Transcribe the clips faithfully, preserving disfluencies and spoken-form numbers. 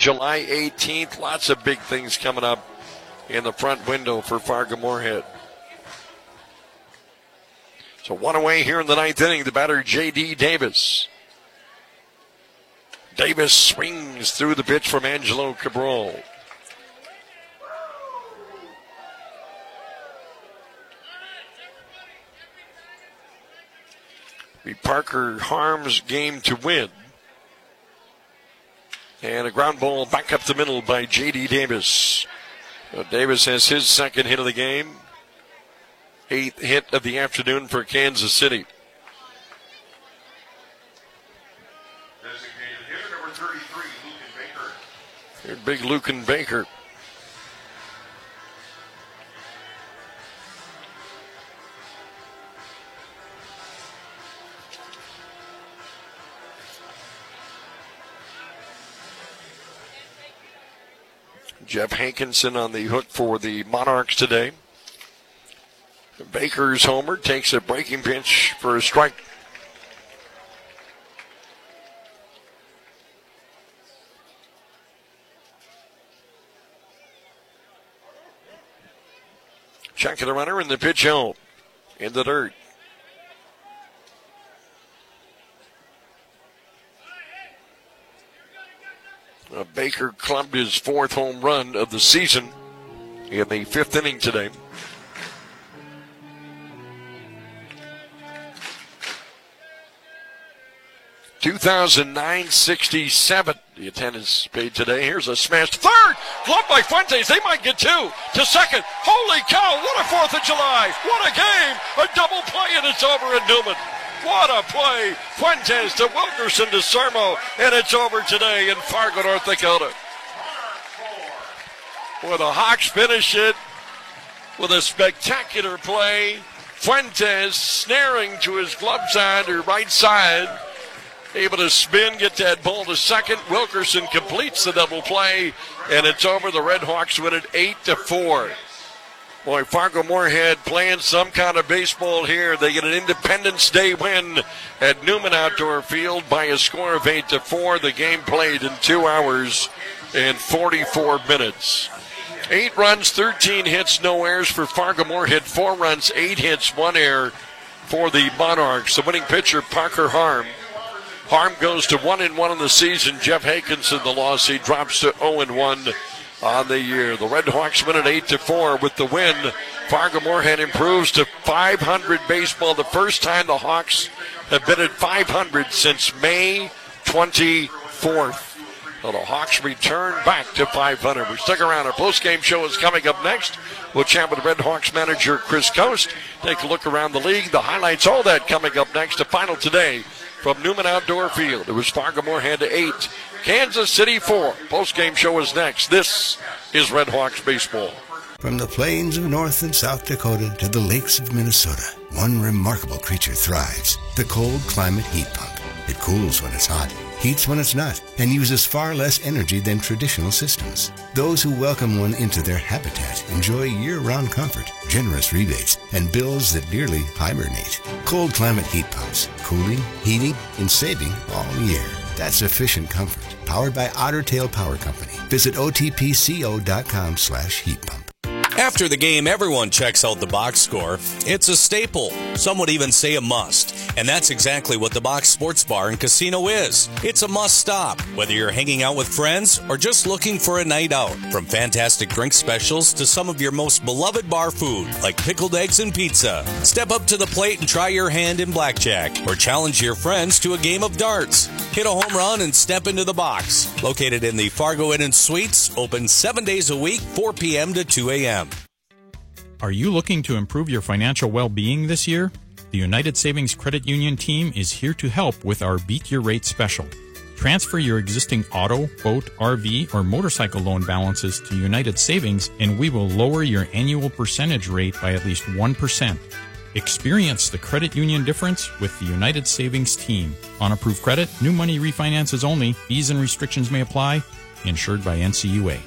July eighteenth. Lots of big things coming up in the front window for Fargo-Moorhead. So one away here in the ninth inning. The batter, J D. Davis. Davis swings through the pitch from Angelo Cabral. Be Parker Harm's game to win. And a ground ball back up the middle by J D. Davis. So Davis has his second hit of the game. Eighth hit of the afternoon for Kansas City. Designated hitter number thirty-three, Lucan Baker. Here's big Lucan Baker. Jeff Hankinson on the hook for the Monarchs today. Baker's homer takes a breaking pitch for a strike. Check the runner and the pitch home in the dirt. Uh, Baker clubbed his fourth home run of the season in the fifth inning today. two thousand nine sixty-seven, the attendance paid today. Here's a smash. Third, glove by Fuentes. They might get two. To second. Holy cow, what a fourth of July. What a game. A double play, and it's over at Newman. What a play. Fuentes to Wilkerson to Sermo, and it's over today in Fargo, North Dakota. Well, the Hawks finish it with a spectacular play. Fuentes snaring to his glove side or right side. Able to spin, get that ball to second. Wilkerson completes the double play, and it's over. The Red Hawks win it eight to four. Boy, Fargo-Moorhead playing some kind of baseball here. They get an Independence Day win at Newman Outdoor Field by a score of eight to four. The game played in two hours and forty-four minutes. Eight runs, thirteen hits, no errors for Fargo-Moorhead. Four runs, eight hits, one error for the Monarchs. The winning pitcher, Parker Harm. Harm goes to one and one in the season. Jeff Hankinson, the loss, he drops to oh and one on the year. The Red Hawks win at eight to four with the win. Fargo-Moorhead improves to five hundred baseball. The first time the Hawks have been at five hundred since May twenty-fourth. Well, the Hawks return back to five hundred. We stick around. Our post-game show is coming up next. We'll chat with Red Hawks manager Chris Coast. Take a look around the league. The highlights, all that coming up next. The final today from Newman Outdoor Field. It was Fargo-Moorhead eight, Kansas City four. Post-game show is next. This is Red Hawks baseball. From the plains of North and South Dakota to the lakes of Minnesota, one remarkable creature thrives. The cold climate heat pump. It cools when it's hot, heats when it's not, and uses far less energy than traditional systems. Those who welcome one into their habitat enjoy year-round comfort, generous rebates, and bills that nearly hibernate. Cold climate heat pumps, cooling, heating, and saving all year. That's efficient comfort, powered by Otter Tail Power Company. Visit O T P C O dot com slash heat pump. After the game, everyone checks out the box score. It's a staple. Some would even say a must. And that's exactly what the Box Sports Bar and Casino is. It's a must stop, whether you're hanging out with friends or just looking for a night out. From fantastic drink specials to some of your most beloved bar food, like pickled eggs and pizza. Step up to the plate and try your hand in blackjack, or challenge your friends to a game of darts. Hit a home run and step into the box. Located in the Fargo Inn and Suites, open seven days a week, four p.m. to two a.m. Are you looking to improve your financial well-being this year? The United Savings Credit Union team is here to help with our Beat Your Rate special. Transfer your existing auto, boat, R V, or motorcycle loan balances to United Savings, and we will lower your annual percentage rate by at least one percent. Experience the credit union difference with the United Savings team. On approved credit, new money refinances only. Fees and restrictions may apply. Insured by N C U A.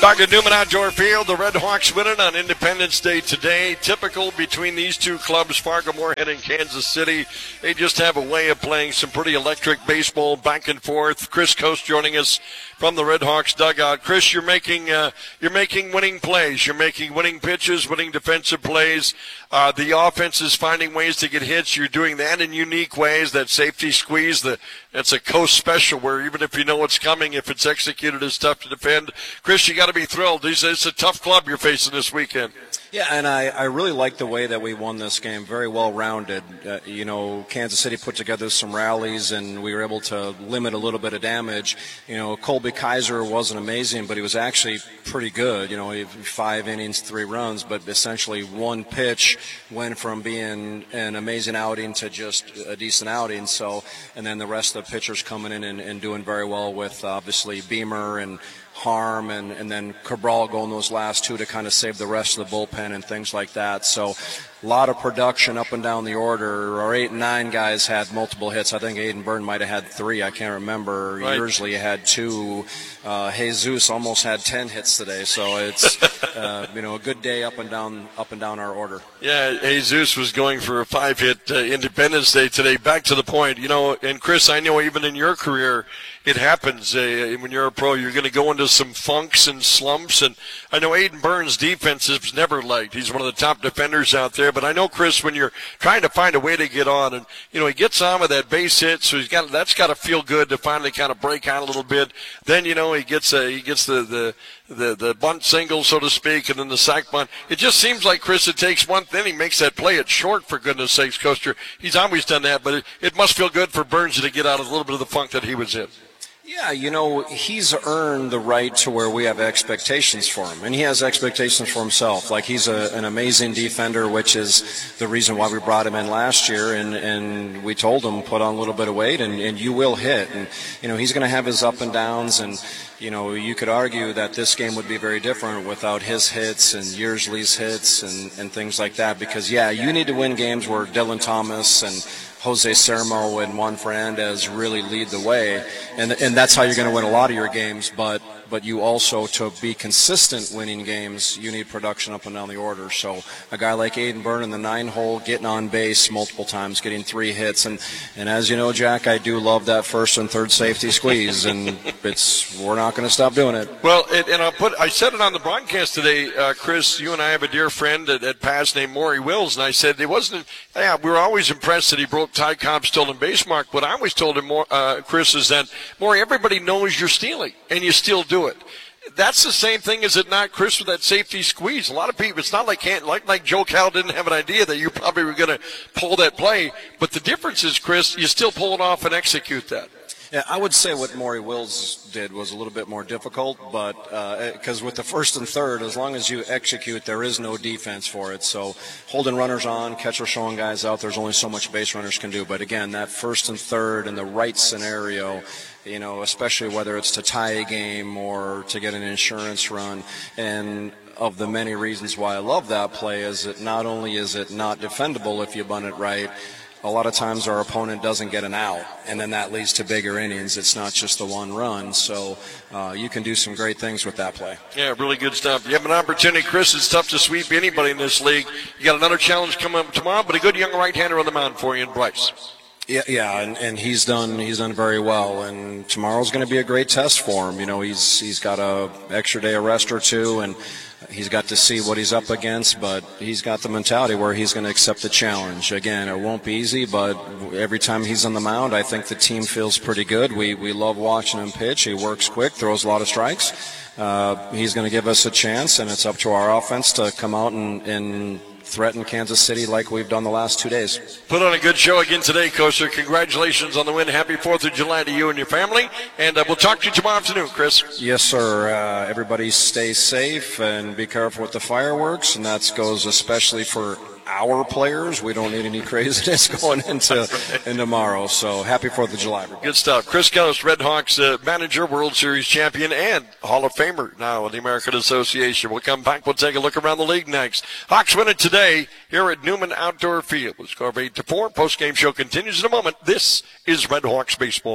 Back at Newman Outdoor Field, the Red Hawks winning on Independence Day today. Typical between these two clubs, Fargo-Moorhead and Kansas City. They just have a way of playing some pretty electric baseball back and forth. Chris Coast joining us from the Red Hawks dugout. Chris, you're making uh, you're making winning plays. You're making winning pitches, winning defensive plays. Uh, the offense is finding ways to get hits. You're doing that in unique ways. That safety squeeze, the that's a Coast special where even if you know what's coming, if it's executed, it's tough to defend. Chris, you got to be thrilled. It's a tough club you're facing this weekend. Yeah, and I, I really like the way that we won this game. Very well-rounded. Uh, you know, Kansas City put together some rallies, and we were able to limit a little bit of damage. You know, Colby Kaiser wasn't amazing, but he was actually pretty good. You know, he five innings, three runs, but essentially one pitch went from being an amazing outing to just a decent outing. So, and then the rest of the pitchers coming in and, and doing very well with, obviously, Beamer and Harm, and, and then Cabral going those last two to kind of save the rest of the bullpen and things like that. So a lot of production up and down the order. Our eight and nine guys had multiple hits. I think Aiden Byrne might have had three. I can't remember. Right. Yearsley had two. Uh, Jesus almost had ten hits today. So it's uh, you know a good day up and down up and down our order. Yeah, Jesus was going for a five-hit uh, Independence Day today. Back to the point, you know, and Chris, I know even in your career, it happens uh, when you're a pro. You're going to go into some funks and slumps, and I know Aiden Burns' defense is never liked. He's one of the top defenders out there, but I know, Chris, when you're trying to find a way to get on, and you know he gets on with that base hit, so he's got that's got to feel good to finally kind of break out a little bit. Then you know he gets a, he gets the the the the bunt single, so to speak, and then the sac bunt. It just seems like, Chris, it takes one thing. He makes that play at short, for goodness sakes, Coaster. He's always done that, but it, it must feel good for Burns to get out of a little bit of the funk that he was in. Yeah, you know, he's earned the right to where we have expectations for him, and he has expectations for himself. Like, he's a, an amazing defender, which is the reason why we brought him in last year, and, and we told him, put on a little bit of weight, and, and you will hit. And, you know, he's going to have his up and downs, and, you know, you could argue that this game would be very different without his hits and Yearsley's hits and, and things like that, because, yeah, you need to win games where Dylan Thomas and Jose Sermo and Juan Fernandez really lead the way, and and that's how you're going to win a lot of your games. But but you also, to be consistent winning games, you need production up and down the order. So a guy like Aiden Byrne in the nine hole, getting on base multiple times, getting three hits, and and as you know, Jack, I do love that first and third safety squeeze, and it's we're not going to stop doing it. Well, it, and I put I said it on the broadcast today, uh, Chris. You and I have a dear friend at, at Pass named Maury Wills, and I said it wasn't. Yeah, we were always impressed that he broke Ty Cobb's stolen base mark. What I always told him, more, uh, Chris, is that, Maury, everybody knows you're stealing, and you still do it. That's the same thing, is it not, Chris, with that safety squeeze? A lot of people, it's not like can't, like, like Joe Cal didn't have an idea that you probably were going to pull that play. But the difference is, Chris, you still pull it off and execute that. Yeah, I would say what Maury Wills did was a little bit more difficult, but because uh, with the first and third, as long as you execute, there is no defense for it. So holding runners on, catcher showing guys out, there's only so much base runners can do. But again, that first and third in the right scenario, you know, especially whether it's to tie a game or to get an insurance run, and of the many reasons why I love that play is that not only is it not defendable if you bunt it right, a lot of times our opponent doesn't get an out, and then that leads to bigger innings. It's not just the one run, so uh, you can do some great things with that play. Yeah, really good stuff. You have an opportunity, Chris. It's tough to sweep anybody in this league. You got another challenge coming up tomorrow, but a good young right-hander on the mound for you in Bryce. Yeah, yeah, and, and he's done he's done very well, and tomorrow's going to be a great test for him. You know, he's he's got a extra day of rest or two, and he's got to see what he's up against, but he's got the mentality where he's going to accept the challenge. Again, it won't be easy, but every time he's on the mound, I think the team feels pretty good. We we love watching him pitch. He works quick, throws a lot of strikes. Uh, he's going to give us a chance, and it's up to our offense to come out and, and threaten Kansas City like we've done the last two days. Put on a good show again today, Coaster. Congratulations on the win. Happy fourth of July to you and your family. And uh, we'll talk to you tomorrow afternoon, Chris. Yes, sir. Uh, everybody stay safe and be careful with the fireworks. And that goes especially for our players. We don't need any craziness going into in tomorrow. So happy fourth of July, everybody. Good stuff. Chris Kellis, Red Hawks uh, manager, World Series champion, and Hall of Famer now in the American Association. We'll come back. We'll take a look around the league next. Hawks win it today here at Newman Outdoor Field. The score of eight to four. Post-game show continues in a moment. This is Red Hawks baseball.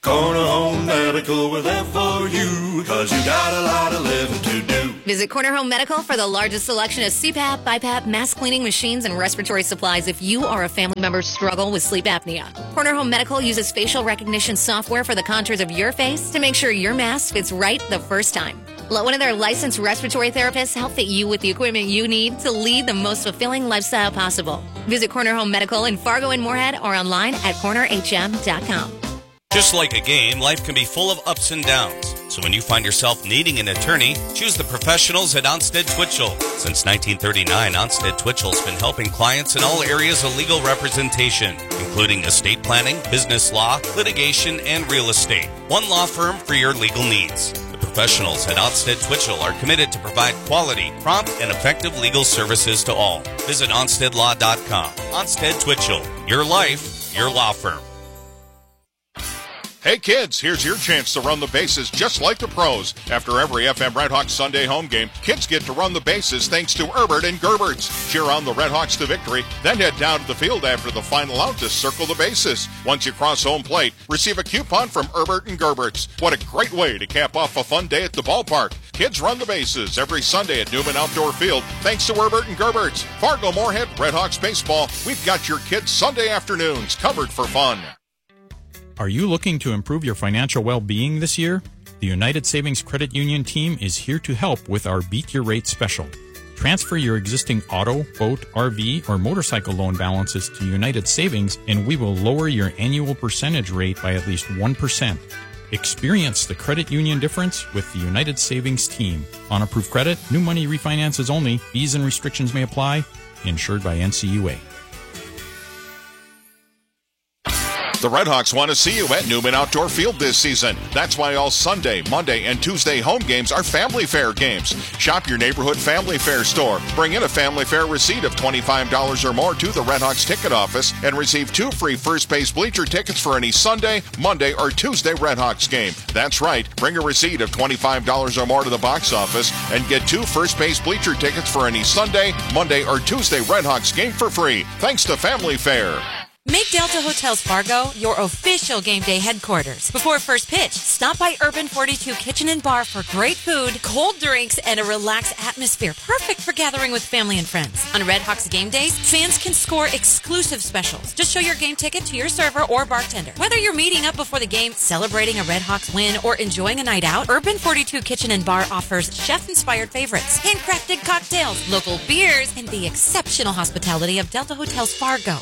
Corner Home Medical, we're there for you, cause you got a lot of living to do. Visit Corner Home Medical for the largest selection of C PAP, BiPAP, mask cleaning machines, and respiratory supplies if you or a family member struggle with sleep apnea. Corner Home Medical uses facial recognition software for the contours of your face to make sure your mask fits right the first time. Let one of their licensed respiratory therapists help fit you with the equipment you need to lead the most fulfilling lifestyle possible. Visit Corner Home Medical in Fargo and Moorhead or online at corner h m dot com. Just like a game, life can be full of ups and downs. So when you find yourself needing an attorney, choose the professionals at Onsted Twitchell. Since nineteen thirty-nine, Onsted Twitchell's been helping clients in all areas of legal representation, including estate planning, business law, litigation, and real estate. One law firm for your legal needs. The professionals at Onsted Twitchell are committed to provide quality, prompt, and effective legal services to all. Visit onsted law dot com. Onsted Twitchell. Your life, your law firm. Hey kids, here's your chance to run the bases just like the pros. After every F M Redhawks Sunday home game, kids get to run the bases thanks to Herbert and Gerberts. Cheer on the Redhawks to victory, then head down to the field after the final out to circle the bases. Once you cross home plate, receive a coupon from Herbert and Gerberts. What a great way to cap off a fun day at the ballpark. Kids run the bases every Sunday at Newman Outdoor Field thanks to Herbert and Gerberts. Fargo Moorhead Redhawks baseball, we've got your kids' Sunday afternoons covered for fun. Are you looking to improve your financial well-being this year? The United Savings Credit Union team is here to help with our Beat Your Rate special. Transfer your existing auto, boat, R V, or motorcycle loan balances to United Savings, and we will lower your annual percentage rate by at least one percent. Experience the credit union difference with the United Savings team. On approved credit, new money refinances only. Fees and restrictions may apply. Insured by N C U A. The Redhawks want to see you at Newman Outdoor Field this season. That's why all Sunday, Monday, and Tuesday home games are Family Fair games. Shop your neighborhood Family Fair store. Bring in a Family Fair receipt of twenty-five dollars or more to the Redhawks ticket office and receive two free first base bleacher tickets for any Sunday, Monday, or Tuesday Redhawks game. That's right. Bring a receipt of twenty-five dollars or more to the box office and get two first base bleacher tickets for any Sunday, Monday, or Tuesday Redhawks game for free. Thanks to Family Fair. Make Delta Hotels Fargo your official game day headquarters. Before first pitch, stop by Urban forty-two Kitchen and Bar for great food, cold drinks, and a relaxed atmosphere, perfect for gathering with family and friends. On Redhawks game days, fans can score exclusive specials. Just show your game ticket to your server or bartender. Whether you're meeting up before the game, celebrating a Redhawks win, or enjoying a night out, Urban forty-two Kitchen and Bar offers chef-inspired favorites, handcrafted cocktails, local beers, and the exceptional hospitality of Delta Hotels Fargo.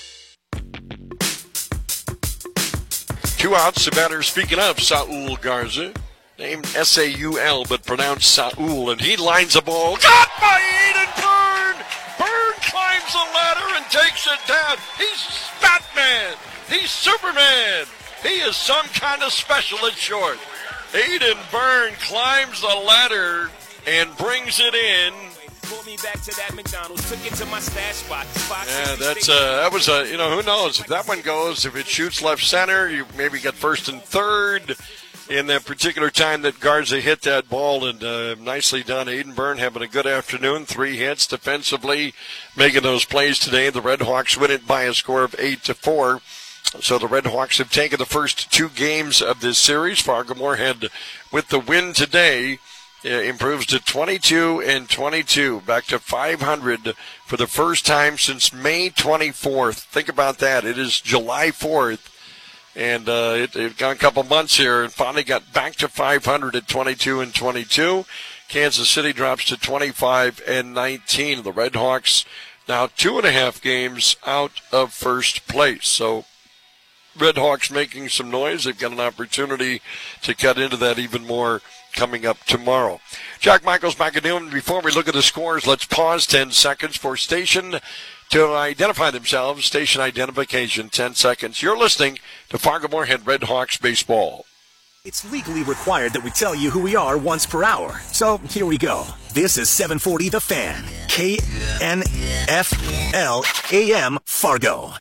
Two outs, the batter, speaking of Saul Garza, named S A U L, but pronounced Saul, and he lines the ball. Got by Eden Byrne! Byrne climbs the ladder and takes it down. He's Batman! He's Superman! He is some kind of special at short. Eden Byrne climbs the ladder and brings it in. Me back to that McDonald's, took it to my stash spot. Yeah, that's uh, that was a, you know, who knows if that one goes, if it shoots left center, you maybe get first and third in that particular time that Garza hit that ball, and uh, nicely done. Eden Byrne having a good afternoon, three hits defensively, making those plays today. The Redhawks win it by a score of eight to four. So the Redhawks have taken the first two games of this series. Fargo Moorhead with the win today. It improves to twenty-two and twenty-two, back to five hundred for the first time since May twenty-fourth. Think about that. It is July fourth, and uh, it, it got a couple months here, and finally got back to five hundred at twenty-two and twenty-two. Kansas City drops to twenty-five and nineteen. The Redhawks now two and a half games out of first place. So Redhawks making some noise. They've got an opportunity to cut into that even more coming up tomorrow. Jack Michaels back at noon. Before we look at the scores, let's pause ten seconds for station to identify themselves. Station identification, ten seconds. You're listening to Fargo Moorhead Redhawks baseball. It's legally required that we tell you who we are once per hour. So here we go. This is seven forty The Fan, K N F L A M Fargo.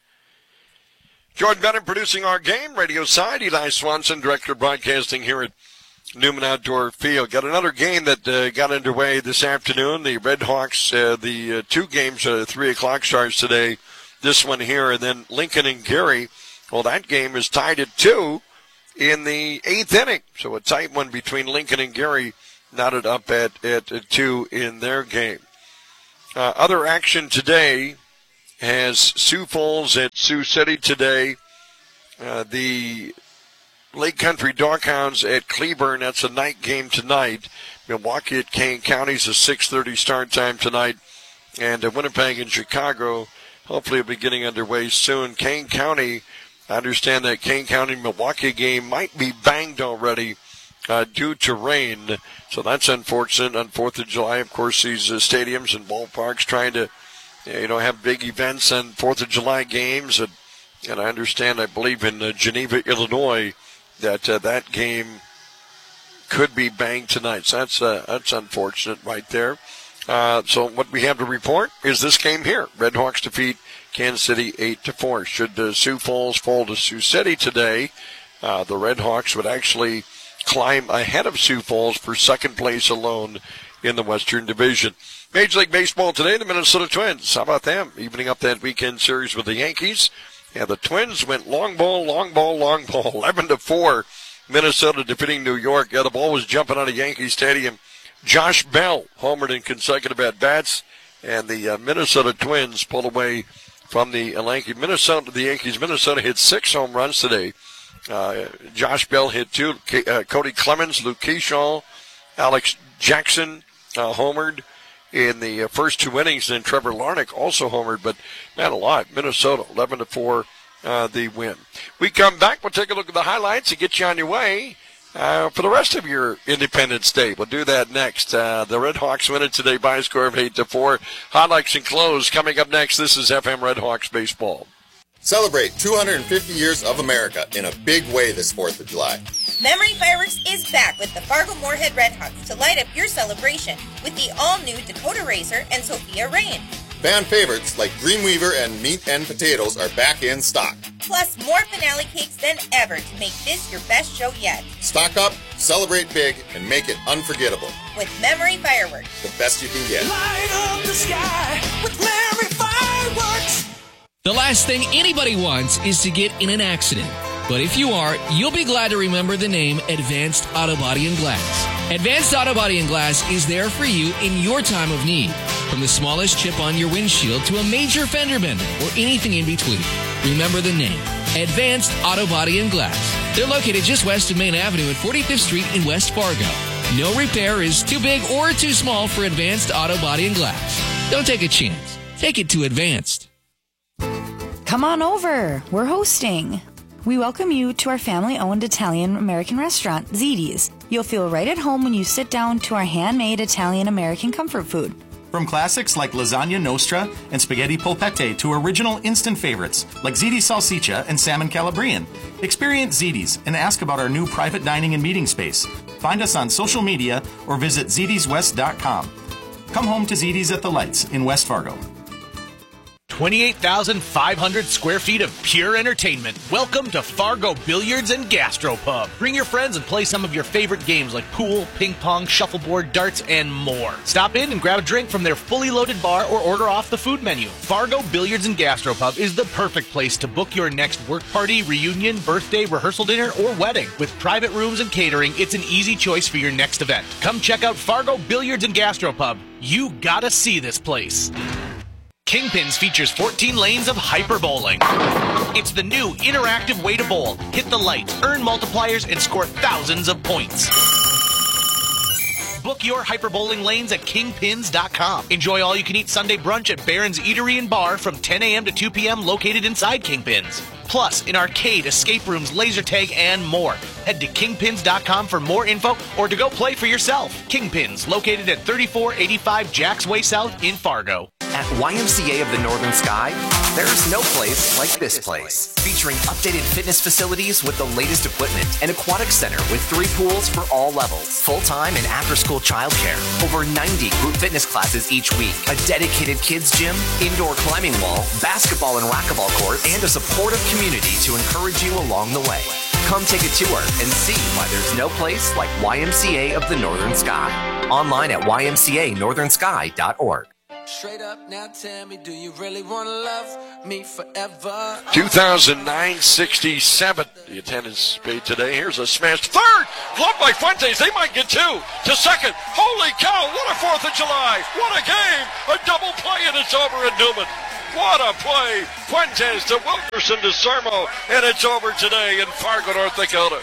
Jordan Bennett producing our game, radio side. Eli Swanson, director of broadcasting here at Newman Outdoor Field. Got another game that uh, got underway this afternoon. The Redhawks, uh, the uh, two games, uh, three o'clock starts today. This one here, and then Lincoln and Gary. Well, that game is tied at two. in the eighth inning. So a tight one between Lincoln and Gary, knotted up at, at, at two in their game. Uh, other action today has Sioux Falls at Sioux City today. Uh, the Lake Country Doghounds at Cleburne. That's a night game tonight. Milwaukee at Kane County is a six thirty start time tonight. And uh, Winnipeg and Chicago hopefully will be getting underway soon. Kane County, I understand that Kane County-Milwaukee game might be banged already uh, due to rain. So that's unfortunate. On fourth of July, of course, these uh, stadiums and ballparks trying to, you know, have big events on fourth of July games. And, and I understand, I believe in uh, Geneva, Illinois, that uh, that game could be banged tonight. So that's, uh, that's unfortunate right there. Uh, so what we have to report is this game here. Red Hawks defeat Kansas City eight to four. Should uh, Sioux Falls fall to Sioux City today, uh, the Red Hawks would actually climb ahead of Sioux Falls for second place alone in the Western Division. Major League Baseball today, the Minnesota Twins. How about them? Evening up that weekend series with the Yankees. Yeah, the Twins went long ball, long ball, long ball, eleven to four. Minnesota defeating New York. Yeah, the ball was jumping out of Yankee Stadium. Josh Bell homered in consecutive at-bats, and the uh, Minnesota Twins pulled away from the Yankee. Minnesota, the Yankees. Minnesota hit six home runs today. Uh, Josh Bell hit two. K- uh, Cody Clemens, Luke Keyshaw, Alex Jackson uh, homered in the uh, first two innings. And Trevor Larnach also homered, but man, a lot. Minnesota, eleven to four, uh, the win. We come back. We'll take a look at the highlights and get you on your way Uh, for the rest of your Independence Day. We'll do that next. Uh, the Red Hawks win it today by a score of eight to four. Highlights and close coming up next. This is F M Red Hawks Baseball. Celebrate two hundred fifty years of America in a big way this fourth of July. Memory Fireworks is back with the Fargo-Moorhead Red Hawks to light up your celebration with the all-new Dakota Racer and Sophia Rain. Fan favorites like Dreamweaver and Meat and Potatoes are back in stock. Plus more finale cakes than ever to make this your best show yet. Stock up, celebrate big, and make it unforgettable. With Memory Fireworks. The best you can get. Light up the sky with Memory Fireworks. The last thing anybody wants is to get in an accident. But if you are, you'll be glad to remember the name Advanced Auto Body and Glass. Advanced Auto Body and Glass is there for you in your time of need. From the smallest chip on your windshield to a major fender bender or anything in between. Remember the name, Advanced Auto Body and Glass. They're located just west of Main Avenue at forty-fifth Street in West Fargo. No repair is too big or too small for Advanced Auto Body and Glass. Don't take a chance. Take it to Advanced. Come on over. We're hosting. We welcome you to our family-owned Italian-American restaurant, Ziti's. You'll feel right at home when you sit down to our handmade Italian-American comfort food. From classics like lasagna nostra and spaghetti polpette to original instant favorites like ziti salsiccia and salmon calabrian. Experience Ziti's and ask about our new private dining and meeting space. Find us on social media or visit zitis west dot com. Come home to Ziti's at the Lights in West Fargo. twenty-eight thousand five hundred square feet of pure entertainment. Welcome to Fargo Billiards and Gastropub. Bring your friends and play some of your favorite games like pool, ping pong, shuffleboard, darts, and more. Stop in and grab a drink from their fully loaded bar or order off the food menu. Fargo Billiards and Gastropub is the perfect place to book your next work party, reunion, birthday, rehearsal dinner, or wedding. With private rooms and catering, it's an easy choice for your next event. Come check out Fargo Billiards and Gastropub. You gotta see this place. Kingpins features fourteen lanes of hyper bowling. It's the new interactive way to bowl. Hit the lights, earn multipliers, and score thousands of points. Book your hyper bowling lanes at kingpins dot com. Enjoy all-you-can-eat Sunday brunch at Barron's Eatery and Bar from ten a.m. to two p.m. located inside Kingpins. Plus, in arcade, escape rooms, laser tag, and more. Head to kingpins dot com for more info or to go play for yourself. Kingpins, located at thirty-four eighty-five Jacks Way South in Fargo. At Y M C A of the Northern Sky, there's no place like this place. Featuring updated fitness facilities with the latest equipment, an aquatic center with three pools for all levels, full-time and after-school childcare, over ninety group fitness classes each week, a dedicated kids gym, indoor climbing wall, basketball and racquetball court, and a supportive community to encourage you along the way. Come take a tour and see why there's no place like Y M C A of the Northern Sky. Online at y m c a northern sky dot org. Straight up, now tell me, do you really want to love me forever? two thousand nine sixty-seven, the attendance paid today. Here's a smash. Third, glove by Fuentes. They might get two. To second. Holy cow, what a fourth of July. What a game. A double play, and it's over at Newman. What a play. Fuentes to Wilkerson to Sermo, and it's over today in Fargo, North Dakota.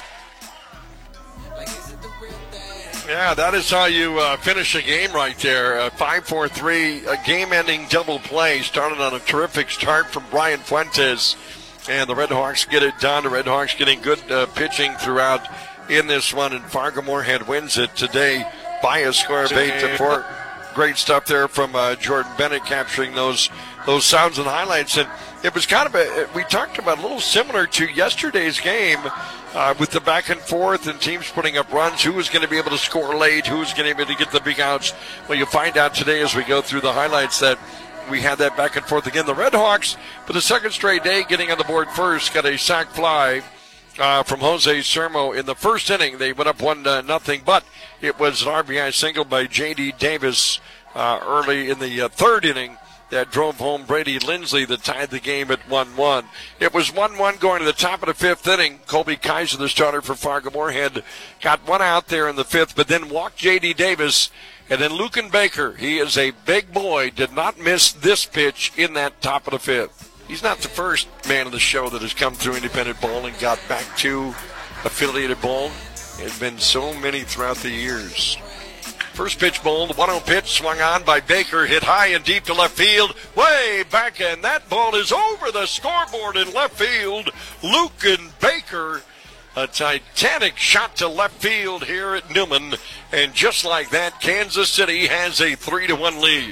Yeah, that is how you uh, finish a game right there. Uh, five four three, a game-ending double play. Started on a terrific start from Brian Fuentes. And the Red Hawks get it done. The Red Hawks getting good uh, pitching throughout in this one. And Fargo Moorhead wins it today by a score of eight to four. Great stuff there from uh, Jordan Bennett capturing those those sounds and highlights. And it was kind of a, we talked about a little similar to yesterday's game. Uh, with the back and forth and teams putting up runs, who was going to be able to score late, who was going to be able to get the big outs. Well, you'll find out today as we go through the highlights that we had that back and forth again. The Red Hawks, for the second straight day, getting on the board first, got a sac fly uh, from Jose Sermo in the first inning. They went up one uh, nothing, but it was an R B I single by J D Davis uh, early in the uh, third inning that drove home Brady Lindsley that tied the game at one one. It was one one going to the top of the fifth inning. Colby Kaiser, the starter for Fargo Moorhead, got one out there in the fifth, but then walked J D Davis. And then Lucan Baker, he is a big boy, did not miss this pitch in that top of the fifth. He's not the first man of the show that has come through independent ball and got back to affiliated ball. There's been so many throughout the years. First pitch ball, the one oh pitch swung on by Baker, hit high and deep to left field, way back, and that ball is over the scoreboard in left field. Lucan Baker, a titanic shot to left field here at Newman, and just like that, Kansas City has a three to one lead.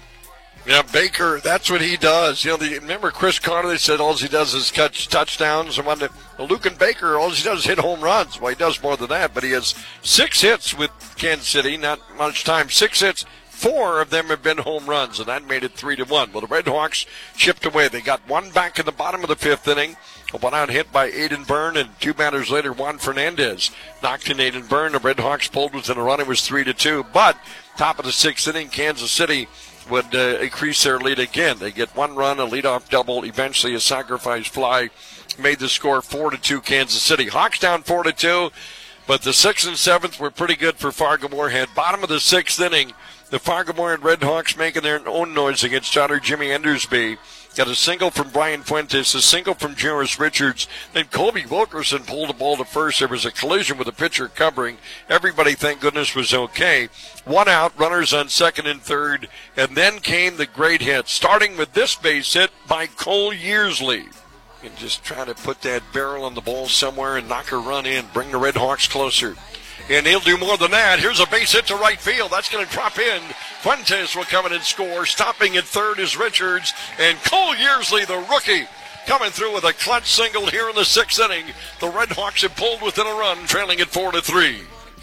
Yeah, Baker, that's what he does. You know, the, remember Chris Carter, they said all he does is catch touchdowns. And well, Lucan Baker, all he does is hit home runs. Well, he does more than that, but he has six hits with Kansas City, not much time. Six hits, four of them have been home runs, and that made it three to one. Well, the Red Hawks chipped away. They got one back in the bottom of the fifth inning. A one-out hit by Aiden Byrne, and two batters later, Juan Fernandez knocked in Aiden Byrne. The Red Hawks pulled within a run. It was three to two. But top of the sixth inning, Kansas City would uh, increase their lead again. They get one run, a leadoff double, eventually a sacrifice fly, made the score four to two Kansas City. Hawks down four to two, but the sixth and seventh were pretty good for Fargo Moorhead. Bottom of the sixth inning, the Fargo Moorhead Red Hawks making their own noise against starter Jimmy Endersby. Got a single from Brian Fuentes, a single from Jarris Richards. Then Colby Wilkerson pulled the ball to first. There was a collision with the pitcher covering. Everybody, thank goodness, was okay. One out, runners on second and third. And then came the great hit, starting with this base hit by Cole Yearsley. And just trying to put that barrel on the ball somewhere and knock a run in, bring the Red Hawks closer. And he'll do more than that. Here's a base hit to right field. That's going to drop in. Fuentes will come in and score. Stopping at third is Richards. And Cole Yearsley, the rookie, coming through with a clutch single here in the sixth inning. The Red Hawks have pulled within a run, trailing at four to three.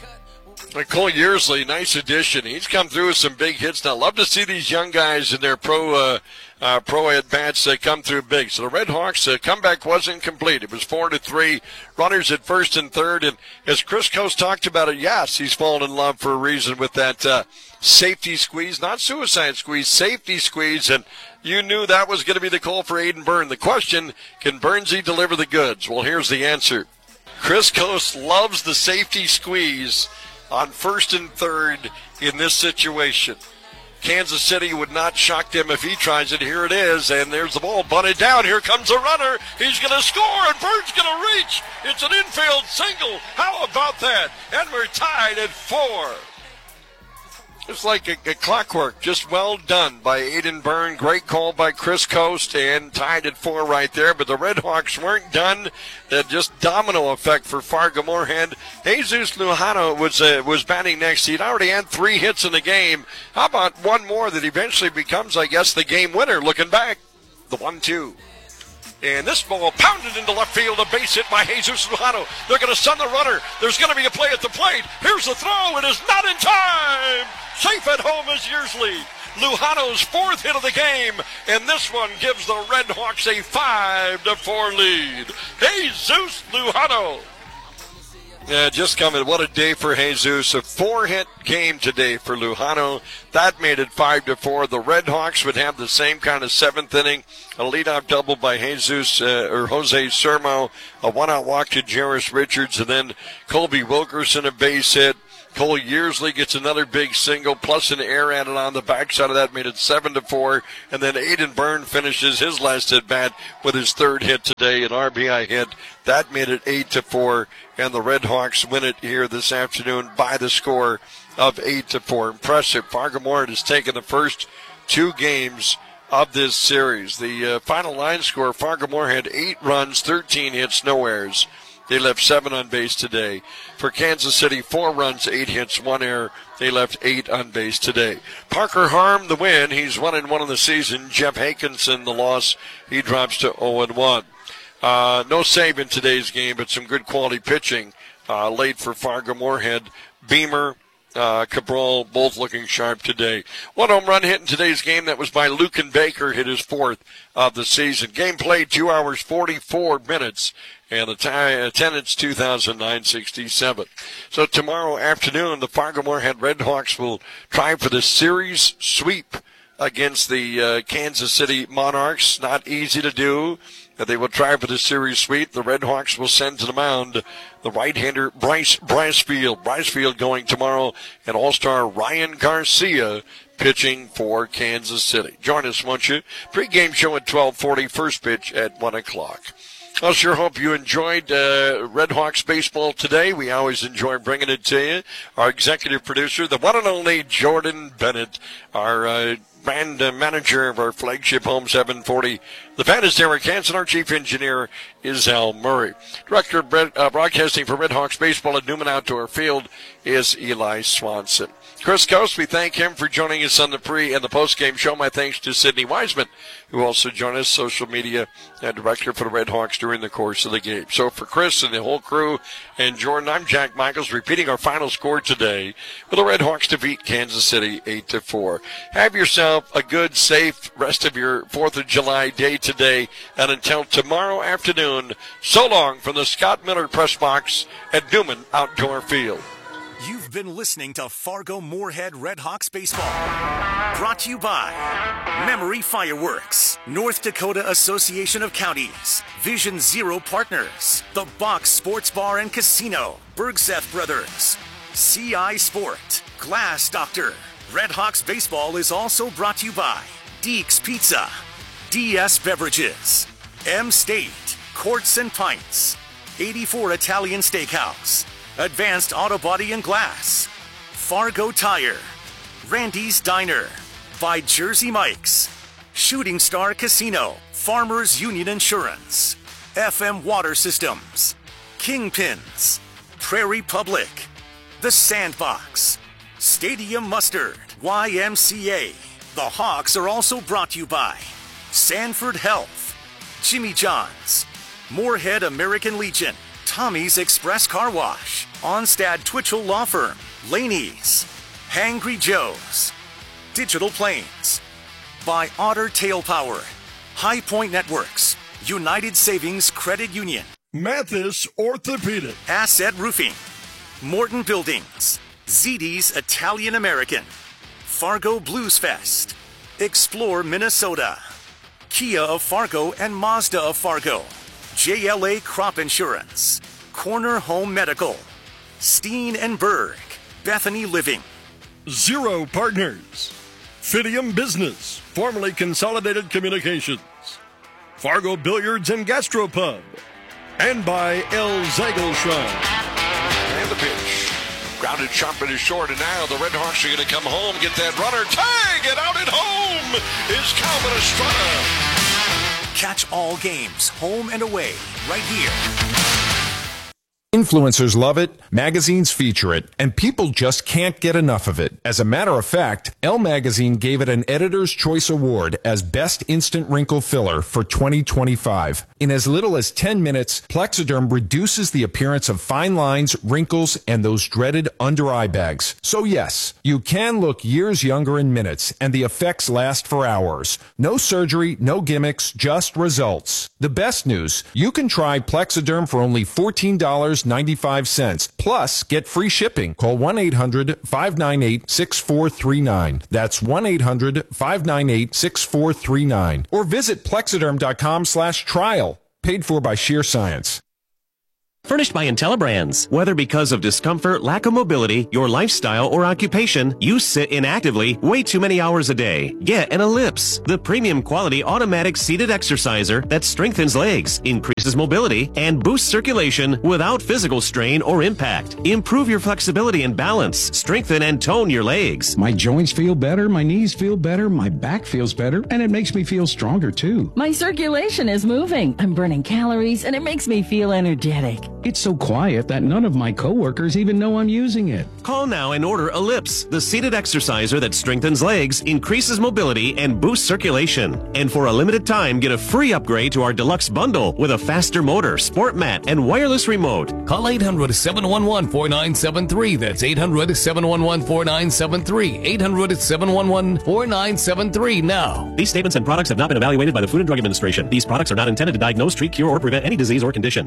And Cole Yearsley, nice addition. He's come through with some big hits. Now, love to see these young guys in their pro uh, uh, pro at-bats uh, come through big. So the Red Hawks' uh, comeback wasn't complete. It was four to three. Runners at first and third. And as Chris Coase talked about it, yes, he's fallen in love for a reason with that uh, safety squeeze. Not suicide squeeze, safety squeeze. And you knew that was going to be the call for Aiden Byrne. The question, can Burnsy deliver the goods? Well, here's the answer. Chris Coase loves the safety squeeze on first and third in this situation. Kansas City would not shock them if he tries it. Here it is, and there's the ball bunted down. Here comes a runner. He's going to score, and Bird's going to reach. It's an infield single. How about that? And we're tied at four. It's like a, a clockwork, just well done by Aiden Byrne. Great call by Chris Coast, and tied at four right there. But the Red Hawks weren't done. That just domino effect for Fargo Moorhead. Jesus Lujano was uh, was batting next. He'd already had three hits in the game. How about one more that eventually becomes, I guess, the game winner? Looking back, the one two. And this ball pounded into left field, a base hit by Jesus Lujano. They're going to send the runner. There's going to be a play at the plate. Here's the throw. It is not in time. Safe at home is Yearsley. Lujano's fourth hit of the game, and this one gives the Red Hawks a five to four lead. Jesus Lujano. Yeah, just coming. What a day for Jesus. A four-hit game today for Lujano. That made it five to four. The Red Hawks would have the same kind of seventh inning. A leadoff double by Jesus uh, or Jose Sermo. A one-out walk to Jarris Richards, and then Colby Wilkerson a base hit. Cole Yearsley gets another big single, plus an air added on the backside of that, made it seven to four. And then Aiden Byrne finishes his last at bat with his third hit today, an R B I hit. That made it eight to four, and the Red Hawks win it here this afternoon by the score of eight to four. Impressive. Fargo-Moorhead has taken the first two games of this series. The uh, final line score: Fargo-Moorhead eight runs, thirteen hits, no errors. They left seven on base today. For Kansas City, four runs, eight hits, one error. They left eight on base today. Parker Harm, the win. He's one and one in the season. Jeff Hakinson, the loss. He drops to oh and one. Uh, no save in today's game, but some good quality pitching uh, late for Fargo-Moorhead. Beamer, Uh, Cabral, both looking sharp today. One home run hit in today's game. That was by Lucan Baker, hit his fourth of the season. Game played two hours, forty-four minutes, and the tie, attendance two thousand nine hundred sixty-seven. So tomorrow afternoon, the Fargo-Moorhead Red Hawks will try for the series sweep against the uh, Kansas City Monarchs. Not easy to do. They will try for the series sweep. The Red Hawks will send to the mound the right-hander Bryce Bricefield. Bricefield going tomorrow, and all-star Ryan Garcia pitching for Kansas City. Join us, won't you? Pre-game show at twelve forty, first pitch at one o'clock. I sure hope you enjoyed uh, Red Hawks baseball today. We always enjoy bringing it to you. Our executive producer, the one and only Jordan Bennett, our uh, brand uh, manager of our flagship home seven forty. The fan is Derek Hansen. Our chief engineer is Al Murray. Director of Red, uh, broadcasting for Red Hawks baseball at Newman Outdoor Field is Eli Swanson. Chris Coast, we thank him for joining us on the pre- and the post-game show. My thanks to Sydney Wiseman, who also joined us, social media and director for the Red Hawks during the course of the game. So for Chris and the whole crew and Jordan, I'm Jack Michaels, repeating our final score today, with the Red Hawks defeat Kansas City eight to four. Have yourself a good, safe rest of your fourth of July day today, and until tomorrow afternoon, so long from the Scott Miller Press Box at Newman Outdoor Field. You've been listening to Fargo-Moorhead Red Hawks Baseball. Brought to you by Memory Fireworks, North Dakota Association of Counties, Vision Zero Partners, The Box Sports Bar and Casino, Bergseth Brothers, C I Sport, Glass Doctor. Red Hawks Baseball is also brought to you by Deeks Pizza, D S Beverages, M-State, Quartz and Pints, eighty-four Italian Steakhouse, Advanced Auto Body and Glass, Fargo Tire, Randy's Diner, by Jersey Mike's, Shooting Star Casino, Farmers Union Insurance, F M Water Systems, Kingpins, Prairie Public, The Sandbox, Stadium Mustard, Y M C A. The Hawks are also brought to you by Sanford Health, Jimmy John's, Moorhead American Legion, Tommy's Express Car Wash, Onstad Twitchell Law Firm, Laney's, Hangry Joe's, Digital Planes, by Otter Tail Power, High Point Networks, United Savings Credit Union, Mathis Orthopedic, Asset Roofing, Morton Buildings, Z D's Italian American, Fargo Blues Fest, Explore Minnesota, Kia of Fargo and Mazda of Fargo, J L A Crop Insurance, Corner Home Medical, Steen and Berg, Bethany Living, Zero Partners, Fidium Business, formerly Consolidated Communications, Fargo Billiards and Gastropub, and by El Zagelschwein. And the pitch. Grounded sharp and is short, and now the Red Hawks are going to come home, get that runner, tag, and out at home is Calvin Estrada. Catch all games, home and away, right here. Influencers love it, magazines feature it, and people just can't get enough of it. As a matter of fact, Elle Magazine gave it an Editor's Choice Award as Best Instant Wrinkle Filler for twenty twenty-five. In as little as ten minutes, Plexiderm reduces the appearance of fine lines, wrinkles, and those dreaded under-eye bags. So yes, you can look years younger in minutes, and the effects last for hours. No surgery, no gimmicks, just results. The best news, you can try Plexiderm for only fourteen dollars dollars and ninety-five cents. Plus, get free shipping. Call one eight hundred five nine eight six four three nine. That's one eight hundred five nine eight six four three nine. Or visit plexiderm.com slash trial. Paid for by Sheer Science. Furnished by IntelliBrands. Whether because of discomfort, lack of mobility, your lifestyle, or occupation, you sit inactively way too many hours a day. Get an Ellipse, the premium quality automatic seated exerciser that strengthens legs, increases mobility, and boosts circulation without physical strain or impact. Improve your flexibility and balance. Strengthen and tone your legs. My joints feel better, my knees feel better, my back feels better, and it makes me feel stronger too. My circulation is moving. I'm burning calories, and it makes me feel energetic. It's so quiet that none of my coworkers even know I'm using it. Call now and order Ellipse, the seated exerciser that strengthens legs, increases mobility, and boosts circulation. And for a limited time, get a free upgrade to our deluxe bundle with a faster motor, sport mat, and wireless remote. Call eight hundred seven one one four nine seven three. That's eight hundred seven one one four nine seven three. eight hundred seven one one four nine seven three now. These statements and products have not been evaluated by the Food and Drug Administration. These products are not intended to diagnose, treat, cure, or prevent any disease or condition.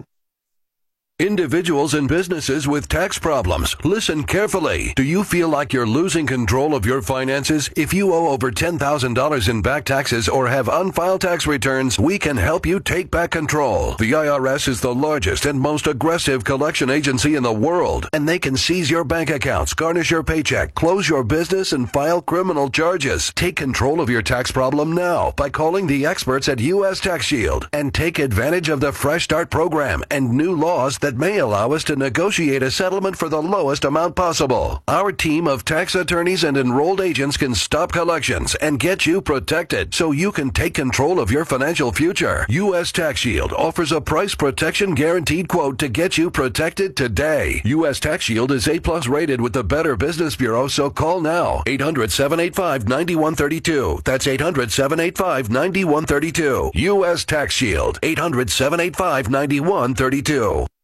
Individuals and businesses with tax problems, listen carefully. Do you feel like you're losing control of your finances? If you owe over ten thousand dollars in back taxes or have unfiled tax returns, we can help you take back control. The I R S is the largest and most aggressive collection agency in the world, and they can seize your bank accounts, garnish your paycheck, close your business, and file criminal charges. Take control of your tax problem now by calling the experts at U S Tax Shield and take advantage of the Fresh Start program and new laws that that may allow us to negotiate a settlement for the lowest amount possible. Our team of tax attorneys and enrolled agents can stop collections and get you protected so you can take control of your financial future. U S Tax Shield offers a price protection guaranteed quote to get you protected today. U S Tax Shield is A plus rated with the Better Business Bureau, so call now. eight hundred seven eight five nine one three two. That's eight hundred seven eight five nine one three two. U S Tax Shield. eight hundred seven eight five nine one three two.